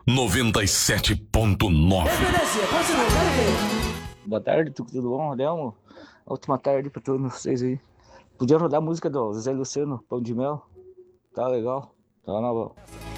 97.9. Boa tarde, tudo bom, Adelmo? Ótima tarde pra todos vocês aí. Podia rodar a música do Zé Luciano, Pão de Mel? Tá legal, tá na boa.